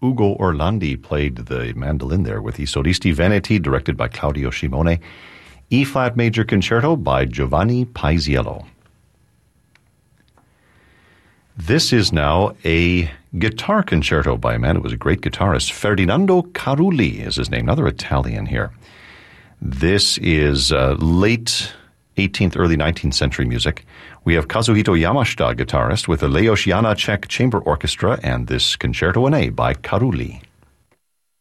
Ugo Orlandi played the mandolin there with I Solisti Veneti, directed by Claudio Scimone. E-flat Major Concerto by Giovanni Paisiello. This is now a guitar concerto by a man who was a great guitarist. Ferdinando Carulli is his name, another Italian here. This is late 18th, early 19th century music. We have Kazuhito Yamashita, guitarist, with the Leos Janáček Chamber Orchestra, and this Concerto in A by Carulli.